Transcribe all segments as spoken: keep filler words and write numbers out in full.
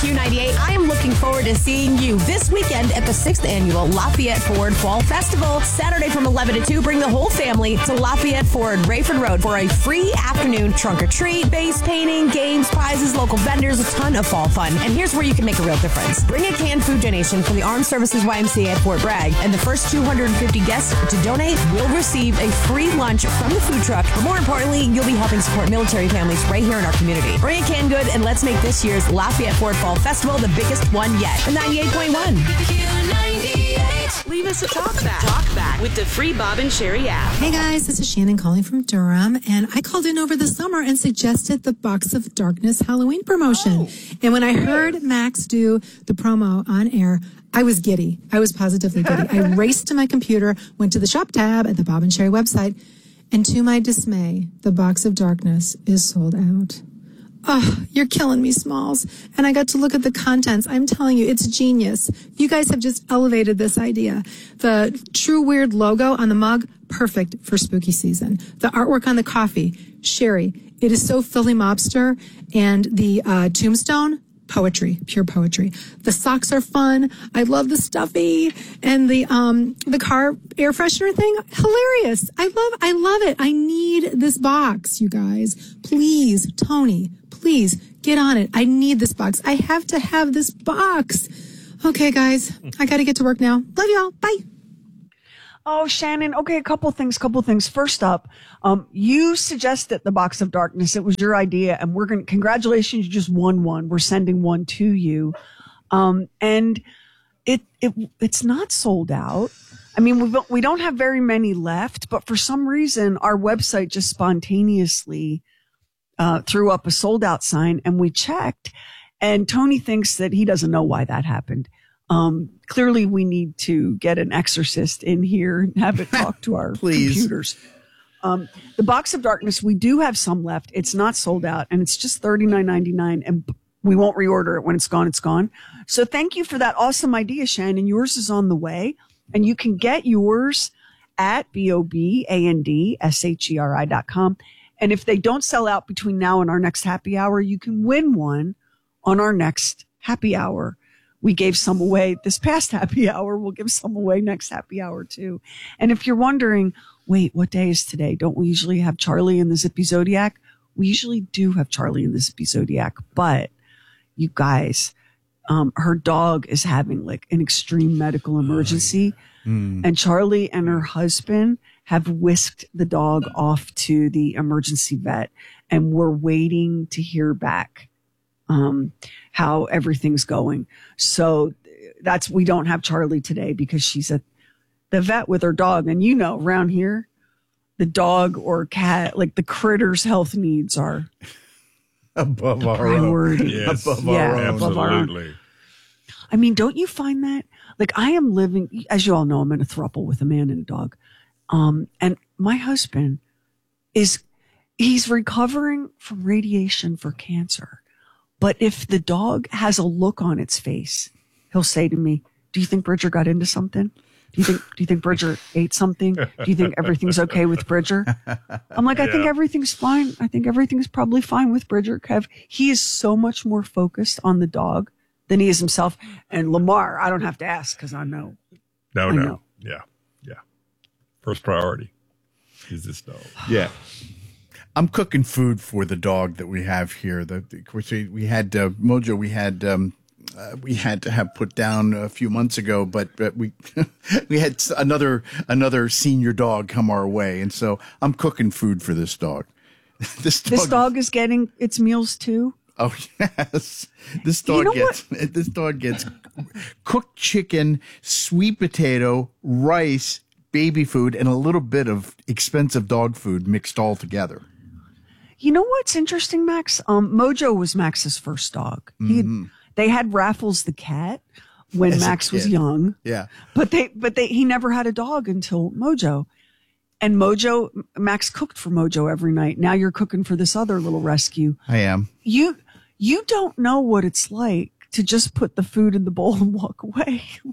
Q ninety-eight. I am looking forward to seeing you this weekend at the sixth Annual Lafayette Ford Fall Festival. Saturday from eleven to two, bring the whole family to Lafayette Ford, Rayford Road for a free afternoon trunk or treat, base painting, games, prizes, local vendors, a ton of fall fun. And here's where you can make a real difference. Bring a canned food donation for the Armed Services Y M C A at Fort Bragg, and the first two hundred fifty guests to donate will receive a free lunch from the food truck. But more importantly, you'll be helping support military families right here in our community. Bring a canned good and let's make this year's Lafayette Ford Fall Festival the biggest one yet. ninety-eight point one. Leave us a talk back. Talk back with the free Bob and Sherry app. Hey guys, this is Shannon calling from Durham, and I called in over the summer and suggested the Box of Darkness Halloween promotion. Oh, and when I heard Max do the promo on air, I was giddy. I was positively giddy. I raced to my computer, went to the shop tab at the Bob and Sherry website, and to my dismay, the Box of Darkness is sold out. Oh, you're killing me, Smalls. And I got to look at the contents. I'm telling you, it's genius. You guys have just elevated this idea. The True Weird logo on the mug, perfect for spooky season. The artwork on the coffee, Sherry, it is so Philly mobster. And the uh, tombstone, poetry, pure poetry. The socks are fun. I love the stuffy. And the um the car air freshener thing, hilarious. I love I love it. I need this box, you guys. Please, Tony, please get on it. I need this box. I have to have this box. Okay, guys, I got to get to work now. Love y'all. Bye. Oh, Shannon. Okay, a couple things, couple things. First up, um, you suggested the Box of Darkness. It was your idea, and we're going to, congratulations, you just won one. We're sending one to you. Um, and it, it, it's not sold out. I mean, we we don't have very many left, but for some reason, our website just spontaneously, uh, threw up a sold out sign, and we checked, and Tony thinks that he doesn't know why that happened. Um, clearly we need to get an exorcist in here and have it talk to our computers. Um, the Box of Darkness, we do have some left. It's not sold out, and it's just thirty-nine ninety-nine, and we won't reorder it. When it's gone, it's gone. So thank you for that awesome idea, Shannon. Yours is on the way, and you can get yours at B O B A N D S H E R I dot com. And if they don't sell out between now and our next happy hour, you can win one on our next happy hour. We gave some away this past happy hour. We'll give some away next happy hour too. And if you're wondering, wait, what day is today? Don't we usually have Charlie in the Zippy Zodiac? We usually do have Charlie in the Zippy Zodiac, but you guys, um, her dog is having like an extreme medical emergency. Mm. And Charlie and her husband have whisked the dog off to the emergency vet, and we're waiting to hear back um, how everything's going. So that's, we don't have Charlie today because she's at the vet with her dog. And you know, around here, the dog or cat, like the critter's health needs are above our priority. Own. Yes. Above yeah, our own. Above our own. I mean, don't you find that? Like, I am living, as you all know, I'm in a throuple with a man and a dog. Um, and my husband is, he's recovering from radiation for cancer. But if the dog has a look on its face, he'll say to me, do you think Bridger got into something? Do you think, do you think Bridger ate something? Do you think everything's okay with Bridger? I'm like, I yeah. think everything's fine. I think everything's probably fine with Bridger, Kev. He is so much more focused on the dog than he is himself. And Lamar, I don't have to ask because I know. No, I no. know. Yeah. Yeah. First priority is this dog. Yeah. I'm cooking food for the dog that we have here. The, the of course we, we had uh, Mojo. We had um, uh, we had to have put down a few months ago, but, but we we had another another senior dog come our way, and so I'm cooking food for this dog. this dog. This dog is getting its meals too. Oh yes, this dog you know gets what? this dog gets cooked chicken, sweet potato, rice, baby food, and a little bit of expensive dog food mixed all together. You know what's interesting, Max? Um, Mojo was Max's first dog. He had, mm-hmm. They had Raffles the cat when As Max was young. Yeah, but they, but they, he never had a dog until Mojo. And Mojo, Max cooked for Mojo every night. Now you're cooking for this other little rescue. I am. You, you don't know what it's like to just put the food in the bowl and walk away.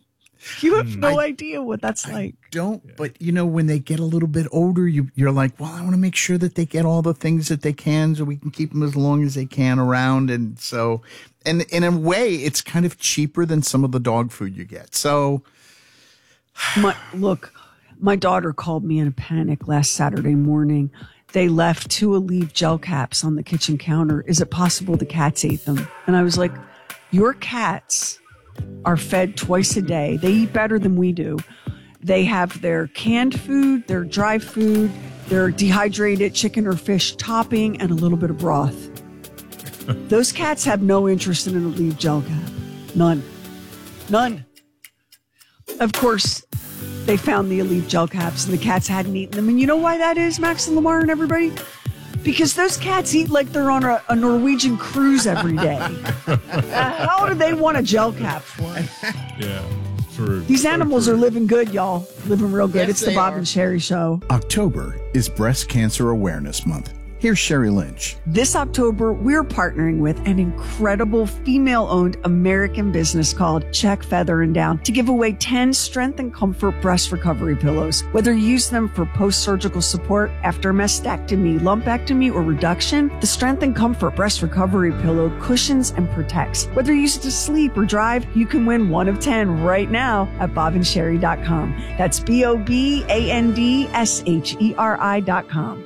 You have no I, idea what that's I like. Don't, but you know, when they get a little bit older, you, you're like, well, I want to make sure that they get all the things that they can so we can keep them as long as they can around. And so, and in a way, it's kind of cheaper than some of the dog food you get. So, my, look, my daughter called me in a panic last Saturday morning. They left two Aleve gel caps on the kitchen counter. Is it possible the cats ate them? And I was like, your cats are fed twice a day. They eat better than we do. They have their canned food, their dry food, their dehydrated chicken or fish topping, and a little bit of broth. Those cats have no interest in an Aleve gel cap. None. None. Of course, they found the Aleve gel caps and the cats hadn't eaten them. And you know why that is, Max and Lamar and everybody? Because those cats eat like they're on a, a Norwegian cruise every day. uh, how do they want a gel cap for? Yeah, true. These animals true. are living good, y'all. Living real good. Yes, it's the Bob are. and Sherry Show. October is Breast Cancer Awareness Month. Here's Sherry Lynch. This October, we're partnering with an incredible female-owned American business called Check Feather and Down to give away ten Strength and Comfort breast recovery pillows. Whether you use them for post-surgical support after mastectomy, lumpectomy, or reduction, the Strength and Comfort breast recovery pillow cushions and protects. Whether you use it to sleep or drive, you can win one of ten right now at bob and sherry dot com. That's B O B A N D S H E R I dot com.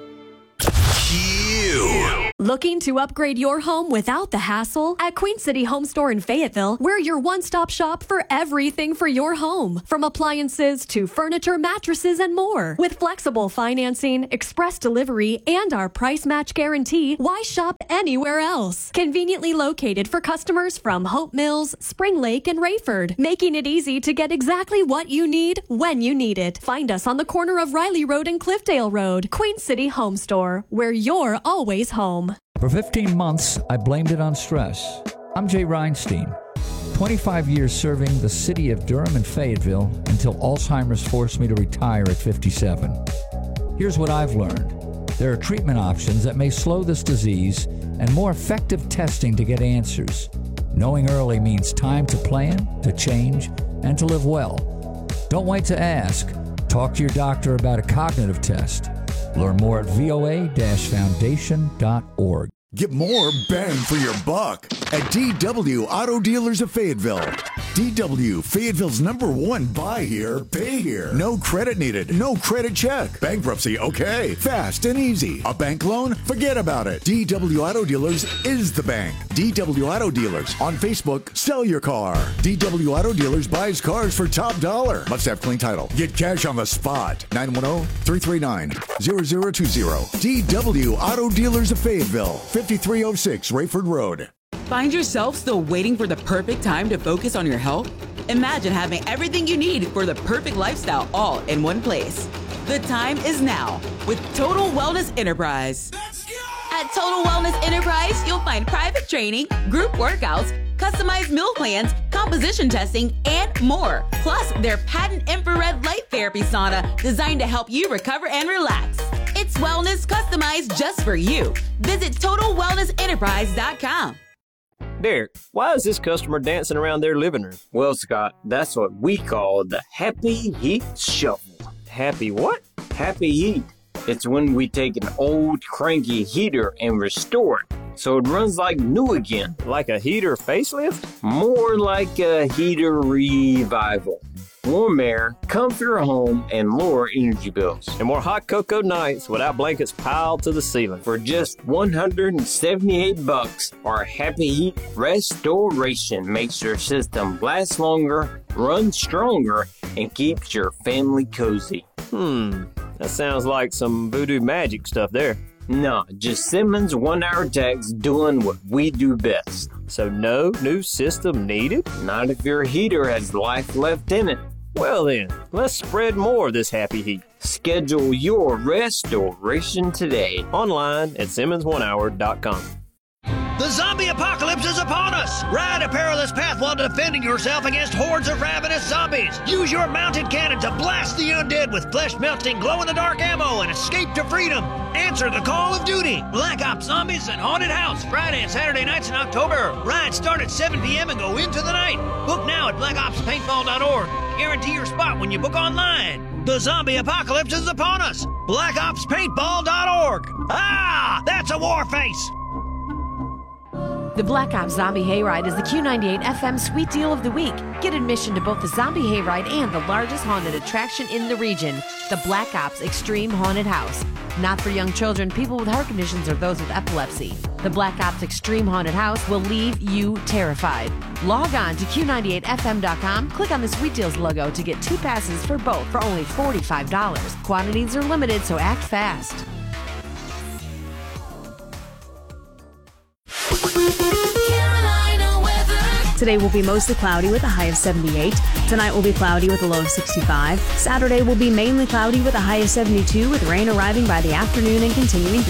Looking to upgrade your home without the hassle? At Queen City Home Store in Fayetteville, we're your one-stop shop for everything for your home. From appliances to furniture, mattresses, and more. With flexible financing, express delivery, and our price match guarantee, why shop anywhere else? Conveniently located for customers from Hope Mills, Spring Lake, and Rayford, making it easy to get exactly what you need when you need it. Find us on the corner of Riley Road and Cliffdale Road. Queen City Home Store, where you're always home. For fifteen months, I blamed it on stress. I'm Jay Reinstein. twenty-five years serving the city of Durham and Fayetteville until Alzheimer's forced me to retire at fifty-seven. Here's what I've learned. There are treatment options that may slow this disease and more effective testing to get answers. Knowing early means time to plan, to change, and to live well. Don't wait to ask. Talk to your doctor about a cognitive test. Learn more at V O A foundation dot org. Get more bang for your buck at D W Auto Dealers of Fayetteville. D W, Fayetteville's number one buy here, pay here. No credit needed, no credit check. Bankruptcy, okay. Fast and easy. A bank loan? Forget about it. D W Auto Dealers is the bank. D W Auto Dealers. On Facebook, sell your car. D W Auto Dealers buys cars for top dollar. Must have clean title. Get cash on the spot. nine one zero, three three nine, zero zero two zero. D W Auto Dealers of Fayetteville. fifty-three oh six Rayford Road. Find yourself still waiting for the perfect time to focus on your health? Imagine having everything you need for the perfect lifestyle all in one place. The time is now with Total Wellness Enterprise. Let's go! At Total Wellness Enterprise, you'll find private training, group workouts, customized meal plans, composition testing, and more. Plus, their patent infrared light therapy sauna designed to help you recover and relax. It's wellness customized just for you. Visit total wellness enterprise dot com. Derek, why is this customer dancing around their living room? Well, Scott, that's what we call the Happy Heat Shuffle. Happy what? Happy Heat. It's when we take an old cranky heater and restore it so it runs like new again. Like a heater facelift? More like a heater revival. Warm air, comfier home, and lower energy bills. And more hot cocoa nights without blankets piled to the ceiling. For just one hundred seventy-eight bucks, our Happy Heat Restoration makes your system last longer, run stronger, and keeps your family cozy. Hmm, that sounds like some voodoo magic stuff there. No, just Simmons one-hour techs doing what we do best. So no new system needed? Not if your heater has life left in it. Well then, let's spread more of this happy heat. Schedule your restoration today. Online at simmons one hour dot com. The zombie apocalypse is upon us! Ride a perilous path while defending yourself against hordes of ravenous zombies. Use your mounted cannon to blast the undead with flesh-melting, glow-in-the-dark ammo and escape to freedom. Answer the call of duty. Black Ops Zombies and Haunted House, Friday and Saturday nights in October. Rides start at seven p.m. and go into the night. Book now at black ops paintball dot org. Guarantee your spot when you book online. The zombie apocalypse is upon us. black ops paintball dot org. Ah, that's a war face. The Black Ops Zombie Hayride is the Q ninety-eight F M Sweet Deal of the Week. Get admission to both the Zombie Hayride and the largest haunted attraction in the region, the Black Ops Extreme Haunted House. Not for young children, people with heart conditions, or those with epilepsy. The Black Ops Extreme Haunted House will leave you terrified. Log on to Q ninety-eight F M dot com, click on the Sweet Deals logo to get two passes for both for only forty-five dollars. Quantities are limited, so act fast. Today will be mostly cloudy with a high of seventy-eight. Tonight will be cloudy with a low of sixty-five. Saturday will be mainly cloudy with a high of seventy-two, with rain arriving by the afternoon and continuing through